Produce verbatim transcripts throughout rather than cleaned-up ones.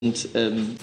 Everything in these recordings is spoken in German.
Und ähm,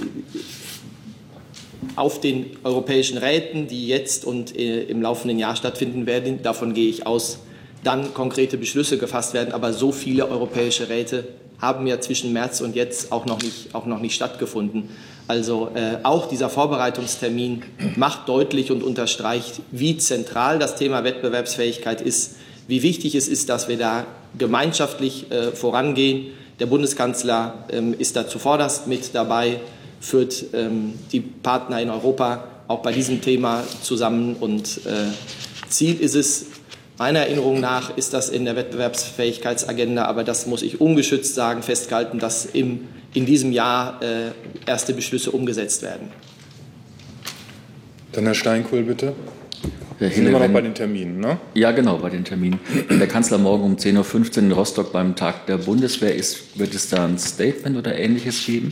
auf den europäischen Räten, die jetzt und äh, im laufenden Jahr stattfinden werden, davon gehe ich aus, dann konkrete Beschlüsse gefasst werden. Aber so viele europäische Räte haben ja zwischen März und jetzt auch noch nicht, auch noch nicht stattgefunden. Also äh, auch dieser Vorbereitungstermin macht deutlich und unterstreicht, wie zentral das Thema Wettbewerbsfähigkeit ist, wie wichtig es ist, dass wir da gemeinschaftlich äh, vorangehen. Der Bundeskanzler ähm, ist da zuvorderst mit dabei, führt ähm, die Partner in Europa auch bei diesem Thema zusammen. Und äh, Ziel ist es, meiner Erinnerung nach ist das in der Wettbewerbsfähigkeitsagenda, aber das muss ich ungeschützt sagen, festgehalten, dass im, in diesem Jahr äh, erste Beschlüsse umgesetzt werden. Dann Herr Steinkohl, bitte. Herr Wir sind immer noch bei den Terminen, ne? Ja, genau, bei den Terminen. Wenn der Kanzler morgen um zehn Uhr fünfzehn in Rostock beim Tag der Bundeswehr ist, wird es da ein Statement oder Ähnliches geben?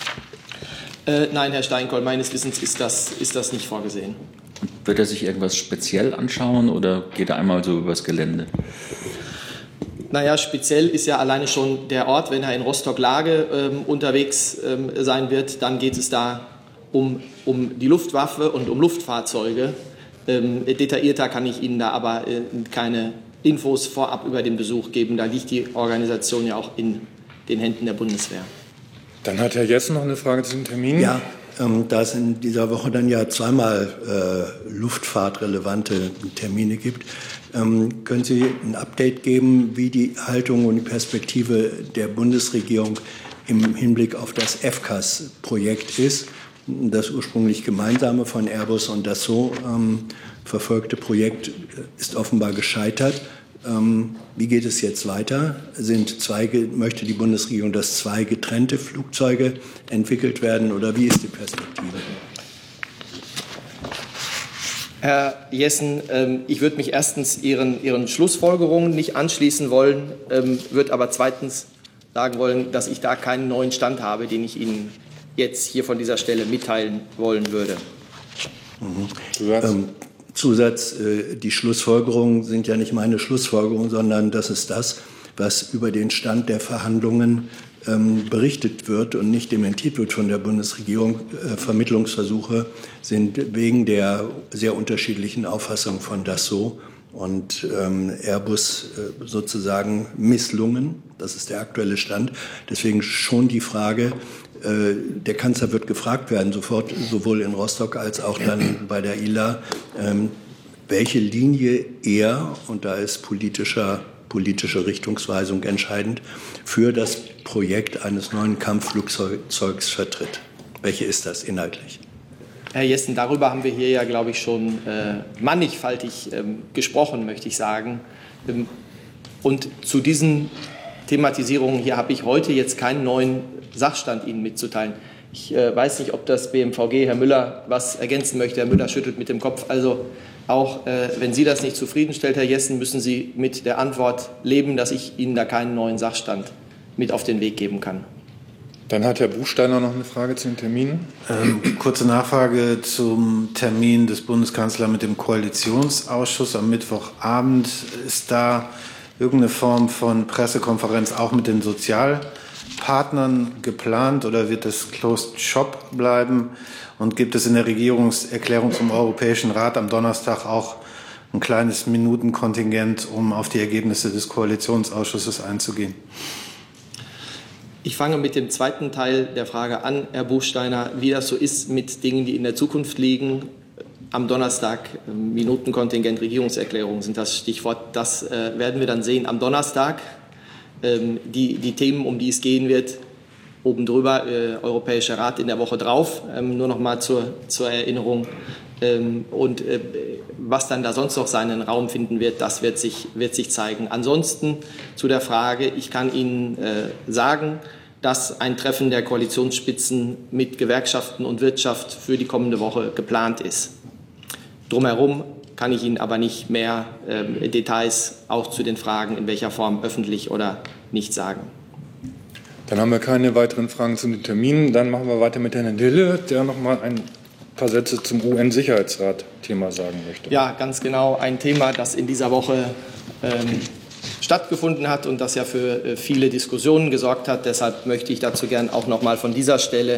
Äh, nein, Herr Steinkohl, meines Wissens ist das, ist das nicht vorgesehen. Und wird er sich irgendwas speziell anschauen oder geht er einmal so übers Gelände? Naja, speziell ist ja alleine schon der Ort, wenn er in Rostock-Lage ähm, unterwegs ähm, sein wird, dann geht es da um, um die Luftwaffe und um Luftfahrzeuge. Ähm, detaillierter kann ich Ihnen da aber äh, keine Infos vorab über den Besuch geben. Da liegt die Organisation ja auch in den Händen der Bundeswehr. Dann hat Herr Jessen noch eine Frage zu den Terminen. Ja, ähm, da es in dieser Woche dann ja zweimal äh, luftfahrtrelevante Termine gibt, ähm, können Sie ein Update geben, wie die Haltung und die Perspektive der Bundesregierung im Hinblick auf das F C A S-Projekt ist? Das ursprünglich gemeinsame von Airbus und Dassault ähm, verfolgte Projekt ist offenbar gescheitert. Ähm, wie geht es jetzt weiter? Sind zwei, möchte die Bundesregierung, dass zwei getrennte Flugzeuge entwickelt werden oder wie ist die Perspektive? Herr Jessen, ähm, ich würde mich erstens Ihren, Ihren Schlussfolgerungen nicht anschließen wollen, ähm, würde aber zweitens sagen wollen, dass ich da keinen neuen Stand habe, den ich Ihnen jetzt hier von dieser Stelle mitteilen wollen würde. Mhm. Zusatz, ähm, Zusatz äh, die Schlussfolgerungen sind ja nicht meine Schlussfolgerungen, sondern das ist das, was über den Stand der Verhandlungen ähm, berichtet wird und nicht dementiert wird von der Bundesregierung. Äh, Vermittlungsversuche sind wegen der sehr unterschiedlichen Auffassung von Dassault und ähm, Airbus äh, sozusagen misslungen. Das ist der aktuelle Stand. Deswegen schon die Frage, äh, der Kanzler wird gefragt werden, sofort, sowohl in Rostock als auch dann bei der I L A, ähm, welche Linie er, und da ist politischer, politische Richtungsweisung entscheidend, für das Projekt eines neuen Kampfflugzeugs vertritt. Welche ist das inhaltlich? Herr Jessen, darüber haben wir hier ja, glaube ich, schon äh, mannigfaltig ähm, gesprochen, möchte ich sagen. Ähm, und zu diesen Thematisierungen hier habe ich heute jetzt keinen neuen Sachstand Ihnen mitzuteilen. Ich äh, weiß nicht, ob das B M V G, Herr Müller, was ergänzen möchte. Herr Müller schüttelt mit dem Kopf. Also auch äh, wenn Sie das nicht zufriedenstellt, Herr Jessen, müssen Sie mit der Antwort leben, dass ich Ihnen da keinen neuen Sachstand mit auf den Weg geben kann. Dann hat Herr Buchsteiner noch eine Frage zu den Terminen. Ähm, kurze Nachfrage zum Termin des Bundeskanzlers mit dem Koalitionsausschuss am Mittwochabend. Ist da irgendeine Form von Pressekonferenz auch mit den Sozialpartnern geplant oder wird es Closed Shop bleiben? Und gibt es in der Regierungserklärung zum Europäischen Rat am Donnerstag auch ein kleines Minutenkontingent, um auf die Ergebnisse des Koalitionsausschusses einzugehen? Ich fange mit dem zweiten Teil der Frage an, Herr Buchsteiner, wie das so ist mit Dingen, die in der Zukunft liegen. Am Donnerstag Minutenkontingent, Regierungserklärung sind das Stichwort. Das äh, werden wir dann sehen am Donnerstag. Ähm, die, die Themen, um die es gehen wird, oben drüber, äh, Europäischer Rat in der Woche drauf, ähm, nur noch mal zur, zur Erinnerung. Ähm, und äh, was dann da sonst noch seinen Raum finden wird, das wird sich, wird sich zeigen. Ansonsten zu der Frage, ich kann Ihnen äh, sagen, dass ein Treffen der Koalitionsspitzen mit Gewerkschaften und Wirtschaft für die kommende Woche geplant ist. Drumherum kann ich Ihnen aber nicht mehr äh, Details auch zu den Fragen, in welcher Form öffentlich oder nicht sagen. Dann haben wir keine weiteren Fragen zu den Terminen. Dann machen wir weiter mit Herrn Dille, der noch mal ein paar Sätze zum U N-Sicherheitsrat-Thema sagen möchte. Ja, ganz genau. Ein Thema, das in dieser Woche ähm, stattgefunden hat und das ja für viele Diskussionen gesorgt hat. Deshalb möchte ich dazu gern auch noch mal von dieser Stelle